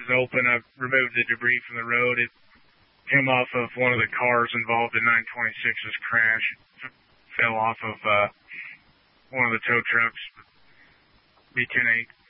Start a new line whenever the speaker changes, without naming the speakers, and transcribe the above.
is open. I've removed the debris from the road. It came off of one of the cars involved in 926's crash. It fell off of one of the tow trucks, B108.